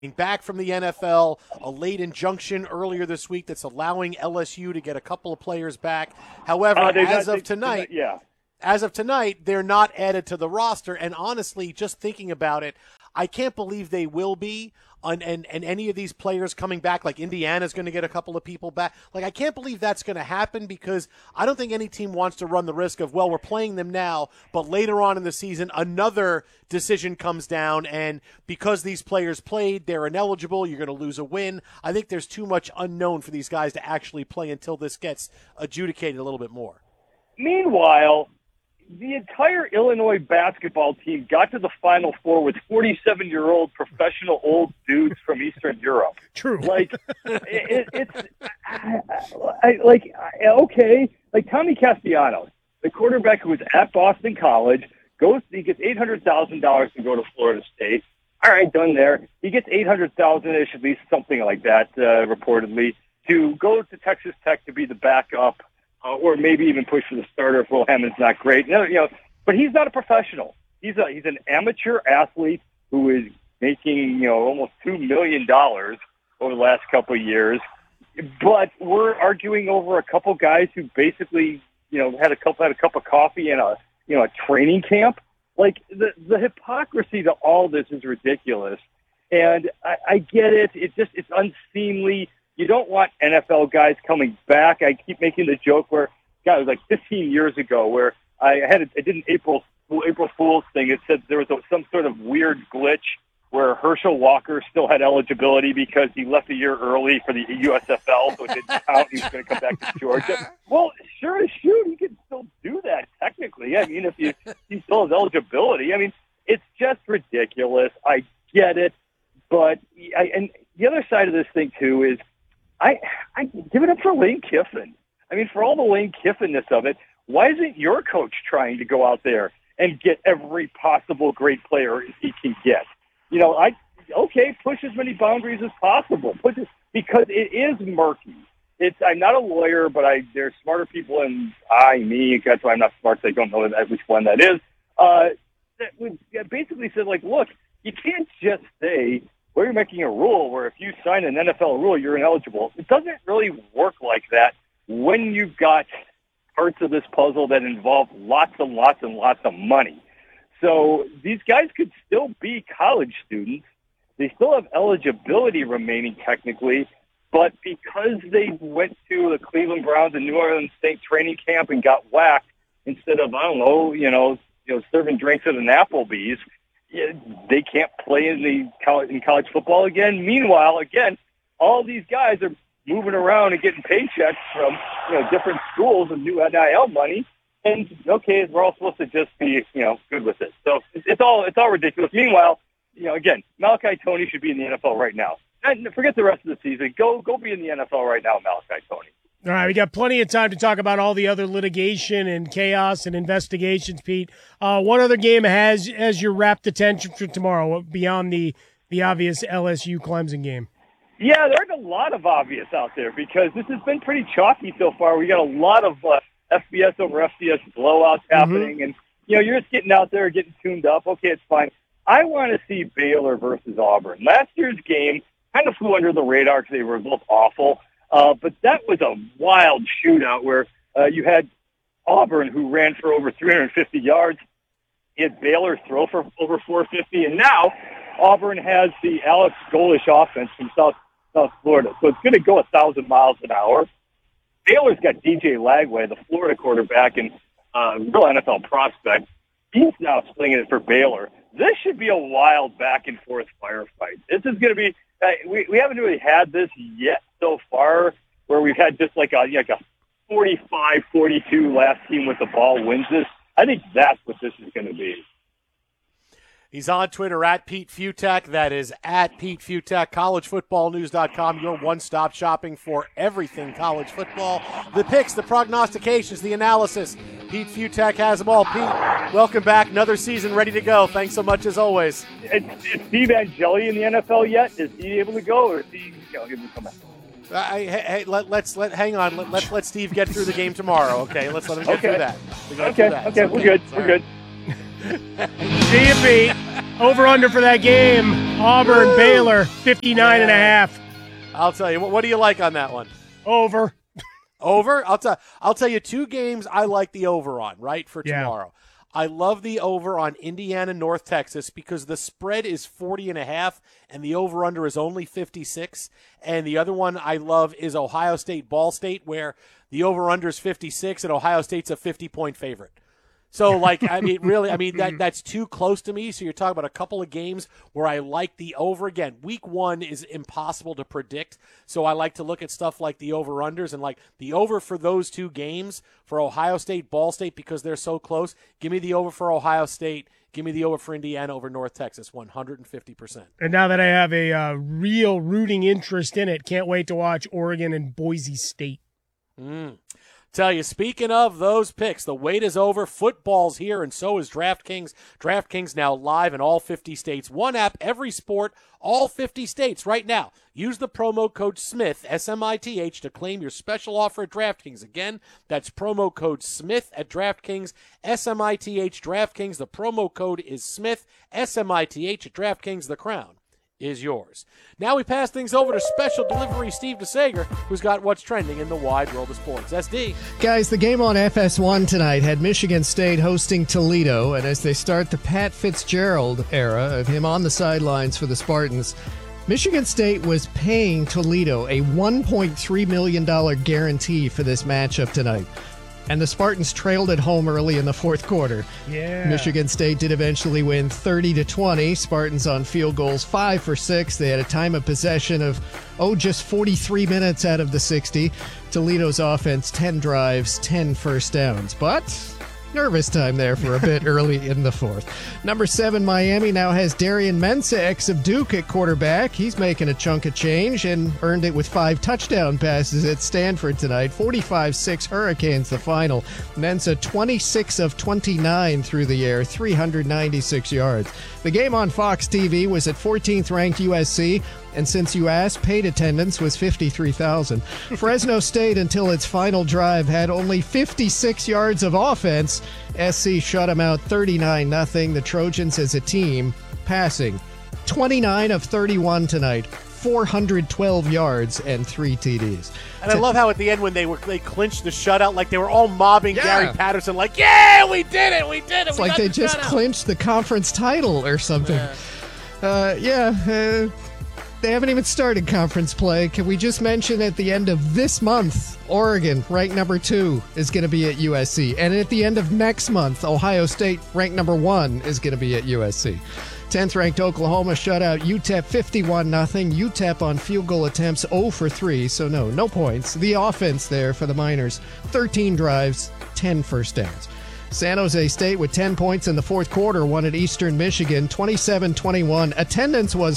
back from the NFL, a late injunction earlier this week that's allowing LSU to get a couple of players back. However, as of tonight, they're not added to the roster. And honestly, just thinking about it, I can't believe they will be. And any of these players coming back, like Indiana's going to get a couple of people back. Like, I can't believe that's going to happen because I don't think any team wants to run the risk of, well, we're playing them now, but later on in the season, another decision comes down, and because these players played, they're ineligible, you're going to lose a win. I think there's too much unknown for these guys to actually play until this gets adjudicated a little bit more. Meanwhile, the entire Illinois basketball team got to the Final Four with 47-year-old professional old dudes from Eastern Europe. True. Like, okay. Like Tommy Castellanos, the quarterback who was at Boston College, he gets $800,000 to go to Florida State. All right, done there. He gets $800,000-ish, at least something like that, reportedly, to go to Texas Tech to be the backup. Or maybe even push for the starter if Will Hammond's not great. But he's not a professional. He's an amateur athlete who is making almost $2 million over the last couple of years. But we're arguing over a couple guys who basically had a cup of coffee in a training camp. Like the hypocrisy to all this is ridiculous. And I get it. It's unseemly. You don't want NFL guys coming back. I keep making the joke where, God, it was like 15 years ago where I did an April Fool's thing. It said there was some sort of weird glitch where Herschel Walker still had eligibility because he left a year early for the USFL, so it didn't count. He was going to come back to Georgia. Well, sure as shoot, he can still do that technically. I mean, if he still has eligibility. I mean, it's just ridiculous. I get it. But and the other side of this thing, too, is I give it up for Lane Kiffin. I mean, for all the Lane Kiffin-ness of it, why isn't your coach trying to go out there and get every possible great player he can get? Push as many boundaries as possible. Because it is murky. I'm not a lawyer, but there's smarter people than me. That's why I'm not smart, so I don't know at which one that is. That basically said, like, look, you can't just say, well, you're making a rule where if you sign an NFL rule, you're ineligible. It doesn't really work like that when you've got parts of this puzzle that involve lots and lots and lots of money. So these guys could still be college students. They still have eligibility remaining technically, but because they went to the Cleveland Browns and New Orleans State training camp and got whacked instead of, serving drinks at an Applebee's, they can't play in college football again. Meanwhile, again, all these guys are moving around and getting paychecks from different schools and new NIL money. And okay, we're all supposed to just be good with it. So it's all ridiculous. Meanwhile, again, Malachi Tony should be in the NFL right now. And forget the rest of the season. Go be in the NFL right now, Malachi Tony. All right, we got plenty of time to talk about all the other litigation and chaos and investigations, Pete. What other game has your rapt attention for tomorrow beyond the obvious LSU Clemson game? Yeah, there's a lot of obvious out there because this has been pretty chalky so far. We got a lot of FBS over FCS blowouts happening, and you're just getting out there, getting tuned up. Okay, it's fine. I want to see Baylor versus Auburn. Last year's game kind of flew under the radar because they were both awful. But that was a wild shootout where you had Auburn, who ran for over 350 yards. You had Baylor throw for over 450. And now Auburn has the Alex Golish offense from South Florida. So it's going to go 1,000 miles an hour. Baylor's got DJ Lagway, the Florida quarterback and real NFL prospect. He's now slinging it for Baylor. This should be a wild back-and-forth firefight. This is going to be we haven't really had this yet so far, where we've had just like a 45-42 last team with the ball wins this. I think that's what this is going to be. He's on Twitter at Pete Fiutak. That is at Pete Fiutak. CollegeFootballNews.com, your one-stop shopping for everything college football. The picks, the prognostications, the analysis. Pete Fiutak has them all. Pete, welcome back. Another season ready to go. Thanks so much as always. Is Steve Angeli in the NFL yet? Is he able to go, or is he able to come back? Hang on. Let's let Steve get through the game tomorrow. Okay, let's let him get through that. Okay, we're good. We're good. See you, Pete. Over under for that game. Auburn, Baylor, 59.5. I'll tell you. What do you like on that one? Over. Over? I'll tell you 2 games I like the over on, right, for tomorrow. I love the over on Indiana, North Texas, because the spread is 40.5 and the over-under is only 56. And the other one I love is Ohio State, Ball State, where the over-under is 56 and Ohio State's a 50-point favorite. So, that's too close to me. So you're talking about a couple of games where I like the over. Again, week 1 is impossible to predict. So I like to look at stuff like the over-unders and like the over for those 2 games for Ohio State, Ball State, because they're so close. Give me the over for Ohio State. Give me the over for Indiana over North Texas, 150%. And now that I have a real rooting interest in it, can't wait to watch Oregon and Boise State. Tell you, speaking of those picks, the wait is over. Football's here, and so is DraftKings. DraftKings now live in all 50 states. One app, every sport, all 50 states right now. Use the promo code SMITH, S-M-I-T-H, to claim your special offer at DraftKings. Again, that's promo code SMITH at DraftKings, S-M-I-T-H, DraftKings. The promo code is SMITH, S-M-I-T-H at DraftKings. The crown is yours. Now we pass things over to special delivery Steve DeSager, who's got what's trending in the wide world of sports. SD. Guys, the game on FS1 tonight had Michigan State hosting Toledo, and as they start the Pat Fitzgerald era of him on the sidelines for the Spartans, Michigan State was paying Toledo a $1.3 million guarantee for this matchup tonight. And the Spartans trailed at home early in the fourth quarter. Yeah. Michigan State did eventually win 30-20. Spartans on field goals 5 for 6. They had a time of possession of, just 43 minutes out of the 60. Toledo's offense, 10 drives, 10 first downs. But nervous time there for a bit early in the fourth. Number 7, Miami now has Darian Mensah, ex of Duke, at quarterback. He's making a chunk of change and earned it with 5 touchdown passes at Stanford tonight. 45-6 Hurricanes, the final. Mensah 26 of 29 through the air, 396 yards. The game on Fox TV was at 14th ranked USC, and since you asked, paid attendance was 53,000. Fresno State, until its final drive, had only 56 yards of offense. SC shut them out 39-0. The Trojans as a team passing 29 of 31 tonight, 412 yards and 3 TDs. And I love how at the end when they clinched the shutout, like they were all mobbing Gary Patterson, like, yeah, we did it. It's like they just clinched the conference title or something. They haven't even started conference play. Can we just mention at the end of this month, Oregon, ranked number 2, is going to be at USC. And at the end of next month, Ohio State, ranked number 1, is going to be at USC. 10th ranked Oklahoma shut out UTEP 51-0. UTEP on field goal attempts 0 for 3, so no points. The offense there for the Miners, 13 drives, 10 first downs. San Jose State with 10 points in the fourth quarter won at Eastern Michigan 27-21. Attendance was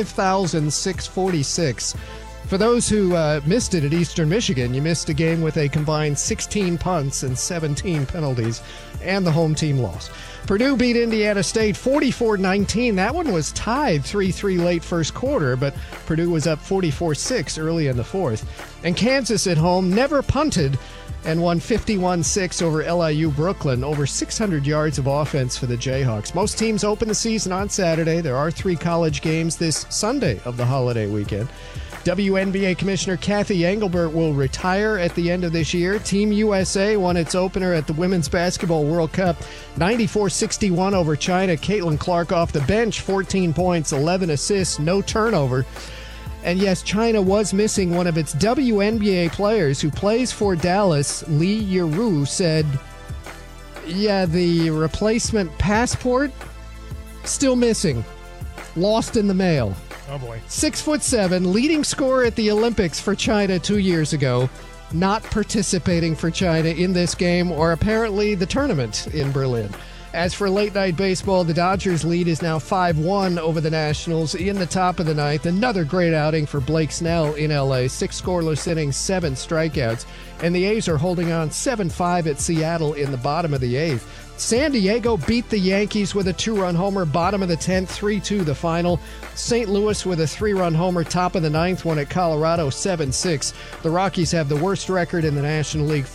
5,646. For those who missed it at Eastern Michigan, you missed a game with a combined 16 punts and 17 penalties, and the home team lost. Purdue beat Indiana State 44-19. That one was tied 3-3 late first quarter, but Purdue was up 44-6 early in the fourth. And Kansas at home never punted and won 51-6 over LIU Brooklyn. Over 600 yards of offense for the Jayhawks. Most teams open the season on Saturday. There are 3 college games this Sunday of the holiday weekend. WNBA Commissioner Kathy Engelbert will retire at the end of this year. Team USA won its opener at the Women's Basketball World Cup 94-61 over China. Caitlin Clark off the bench, 14 points, 11 assists, no turnover. And yes, China was missing one of its WNBA players who plays for Dallas. Lee Yeru said, the replacement passport, still missing. Lost in the mail. Oh, boy. 6'7", leading scorer at the Olympics for China 2 years ago. Not participating for China in this game or apparently the tournament in Berlin. As for late-night baseball, the Dodgers' lead is now 5-1 over the Nationals in the top of the ninth. Another great outing for Blake Snell in L.A. 6 scoreless innings, 7 strikeouts. And the A's are holding on 7-5 at Seattle in the bottom of the eighth. San Diego beat the Yankees with a 2-run homer, bottom of the 10th, 3-2 the final. St. Louis with a 3-run homer, top of the ninth, won at Colorado 7-6. The Rockies have the worst record in the National League,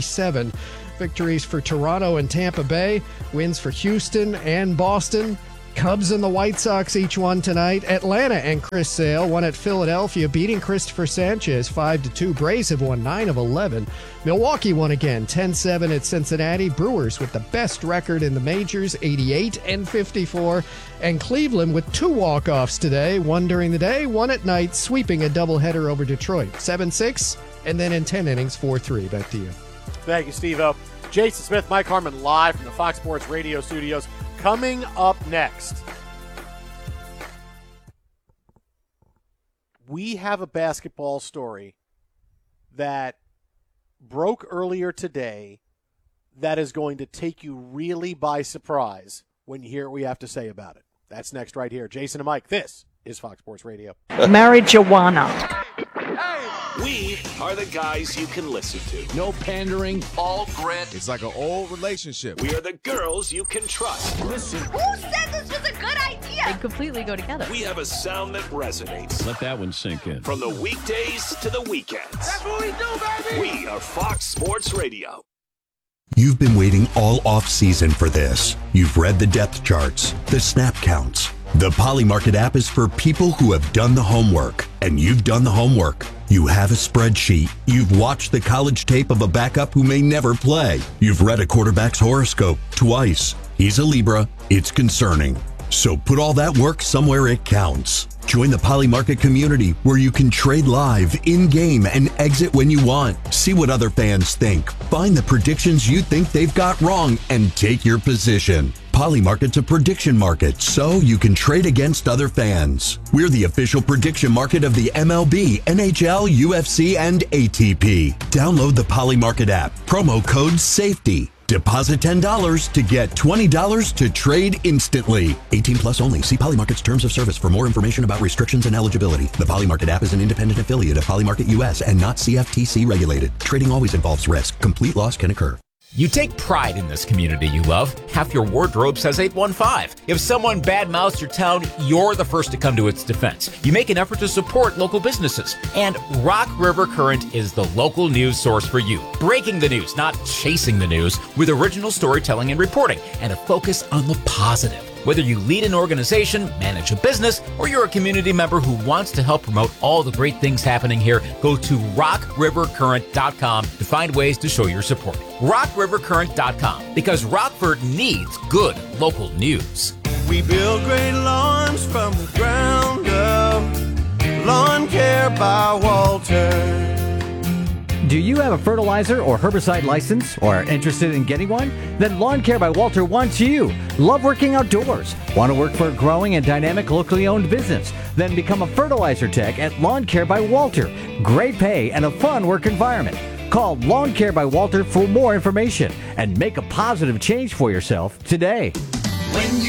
54-87. Victories for Toronto and Tampa Bay, wins for Houston and Boston. Cubs and the White Sox each won tonight. Atlanta and Chris Sale won at Philadelphia, beating Christopher Sanchez 5-2. Braves have won 9 of 11. Milwaukee won again 10-7 at Cincinnati. Brewers with the best record in the majors, 88-54. And Cleveland with 2 walk-offs today, one during the day, one at night, sweeping a doubleheader over Detroit. 7-6, and then in 10 innings, 4-3. Back to you. Thank you, Steve-O. Jason Smith, Mike Harmon, live from the Fox Sports Radio studios. Coming up next, we have a basketball story that broke earlier today that is going to take you really by surprise when you hear what we have to say about it. That's next right here. Jason and Mike, this is Fox Sports Radio. Marijuana. We are the guys you can listen to. No pandering, all grit. It's like an old relationship. We are the girls you can trust. Listen. Who said this was a good idea? They completely go together. We have a sound that resonates. Let that one sink in. From the weekdays to the weekends. That's what we do, baby! We are Fox Sports Radio. You've been waiting all off-season for this. You've read the depth charts, the snap counts. The Polymarket app is for people who have done the homework, and you've done the homework. You have a spreadsheet. You've watched the college tape of a backup who may never play. You've read a quarterback's horoscope twice. He's a Libra. It's concerning. So put all that work somewhere it counts. Join the Polymarket community where you can trade live, in-game, and exit when you want. See what other fans think. Find the predictions you think they've got wrong and take your position. Polymarket's a prediction market, so you can trade against other fans. We're the official prediction market of the MLB, NHL, UFC, and ATP. Download the Polymarket app. Promo code SAFETY. Deposit $10 to get $20 to trade instantly. 18 plus only. See Polymarket's terms of service for more information about restrictions and eligibility. The Polymarket app is an independent affiliate of Polymarket US and not CFTC regulated. Trading always involves risk. Complete loss can occur. You take pride in this community you love. Half your wardrobe says 815. If someone badmouths your town, you're the first to come to its defense. You make an effort to support local businesses. And Rock River Current is the local news source for you. Breaking the news, not chasing the news, with original storytelling and reporting, and a focus on the positive. Whether you lead an organization, manage a business, or you're a community member who wants to help promote all the great things happening here, go to rockrivercurrent.com to find ways to show your support. rockrivercurrent.com, because Rockford needs good local news. We build great lawns from the ground up. Lawn Care by Walter. Do you have a fertilizer or herbicide license or are interested in getting one? Then Lawn Care by Walter wants you. Love working outdoors? Want to work for a growing and dynamic locally owned business? Then become a fertilizer tech at Lawn Care by Walter. Great pay and a fun work environment. Call Lawn Care by Walter for more information and make a positive change for yourself today. When you